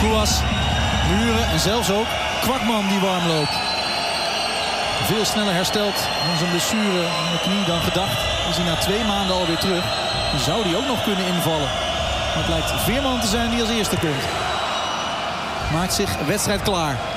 Kouas, Muren en zelfs ook Kwakman die warm loopt. Veel sneller hersteld van zijn blessure aan de knie dan gedacht. Is hij na 2 maanden alweer terug. Dan zou hij ook nog kunnen invallen. Maar het lijkt Veerman te zijn die als eerste komt. Maakt zich wedstrijd klaar.